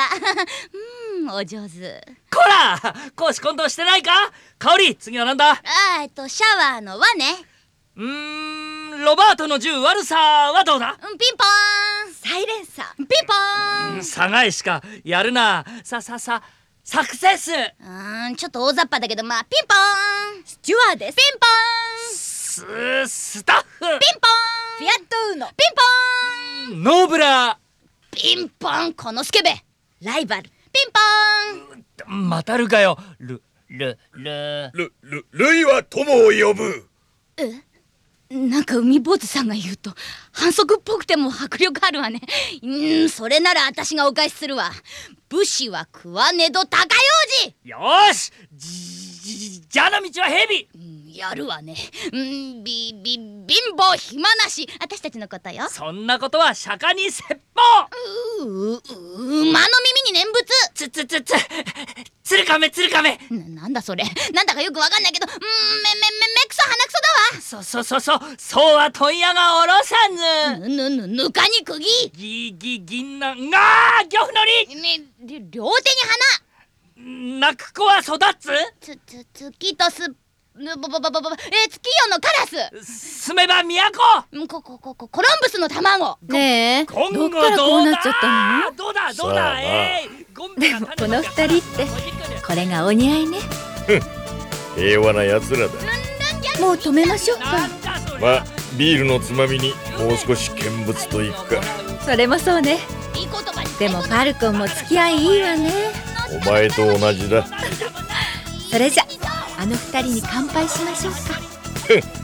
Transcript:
た。お上手。 こら、公私混同してないか。香織、次はなんだ。 シャワーの輪ね。 ロバートの銃悪さはどうだ。 ピンポーン。サイレンサー。ピンポーン。 サガイしかやるな。サクセス。 ちょっと大雑把だけど、まあピンポーン。スチュワーです。ピンポーン。 スタッフ。 ピンポーン。フィアットウーノ。ピンポーン。 ノーブラ。 ピンポーン。このスケベ。ライバル。ピンポーン。 またるかよ。ルイは友を呼ぶ。 なんか海坊主さんが言うと反則っぽくても迫力あるわね。それなら私がお返しするわ。武士は食わねど高用事。 よーし、じゃあの道は蛇。 やるわね。貧乏暇なし。私たちのことよ。 そんなことは釈迦に説法。 馬の耳に念仏。 つるかめ。 なんだそれ。なんだかよくわかんないけど、めくそ鼻くそだわ。 そうは問屋がおろさず。 ぬかに釘。 銀杏が漁夫のり。 両手に泣く子は育つ。 月とす月夜のカラス。 住めば都。 コロンブスの卵。 ねえ、どっからこうなっちゃったの？ どうだでもこの二人ってこれがお似合いね。 平和な奴らだ。 もう止めましょうか。 まあビールのつまみにもう少し見物といくか。 それもそうね。でもファルコンも付き合いいいわね。 お前と同じだ。 それじゃあの二人に乾杯しましょうか。